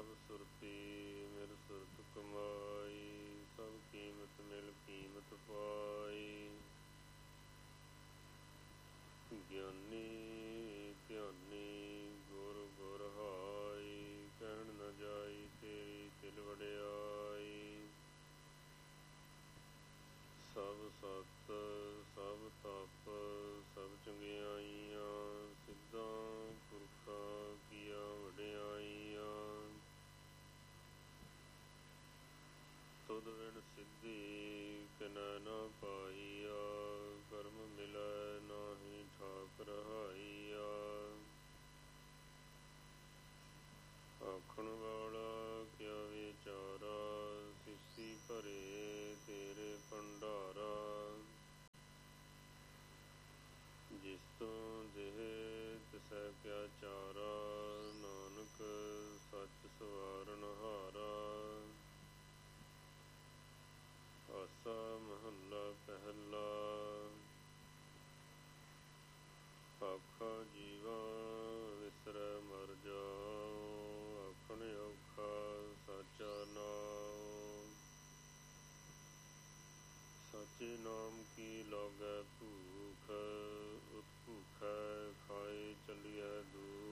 ਸਭ ਸੁਰਤੀ ਮਿਲ ਸੁਰਤ ਕਮਾਈ, ਸਭ ਕੀਮਤ ਮਿਲ ਕੀਮਤ ਪਾਈ। ਗਿਆਨੀ ਧਿਆਨੀ ਗੁਰ ਗੁਰ ਹਾਈ, ਕਹਿਣ ਨ ਜਾਈ ਤੇਰੀ ਤਿਲ ਵਡਿਆਈ। ਸਭ ਸਤ ਸਭ ਤਪ ਸਭ ਚੰਗਿਆਈਆਂ, ਸਿੱਧਾਂ ਪੁਰਖਾਂ ਕੀਆਂ ਵਡਿਆਈਆਂ। ਤੁਧ ਵਿਣ ਸਿੱਧੀ ਕਿਨੈ ਨਾ ਪਾਈਆ, ਕਰਮ ਮਿਲੈ ਨਾਹੀ ਠਾਕ ਰਹਾਈਆ। ਆਖਣ ਵਾਲਾ ਕਿਆ ਵਿਚਾਰਾ, ਸਿੱਸੀ ਭਰੇ ਤੇਰੇ ਭੰਡਾਰਾ। ਜਿਸ ਤੋਂ ਦੇਹ ਤਿਸੈ ਕਿਆ ਚਾਰਾ, ਨਾਨਕ ਸੱਚ ਸਵਾਰਨ ਹਾਰਾ। ਆਸਾ ਮਹੱਲਾ ਪਹਿਲਾ। ਆਖਾ ਜੀਵਾ ਵਿਸਰੈ ਮਰ ਜਾਉ, ਆਖਣ ਔਖਾ ਸਾਚਾ ਨਾਉ।